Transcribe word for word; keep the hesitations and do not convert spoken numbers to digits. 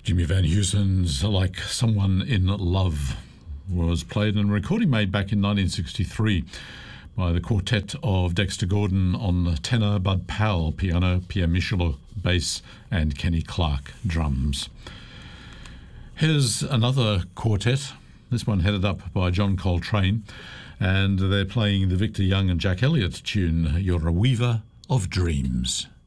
Jimmy Van Heusen's Like Someone in Love was played in a recording made back in nineteen sixty-three by the quartet of Dexter Gordon on tenor, Bud Powell piano, Pierre Michelot bass, and Kenny Clark drums. Here's another quartet, this one headed up by John Coltrane, and they're playing the Victor Young and Jack Elliott tune, You're a Weaver of Dreams.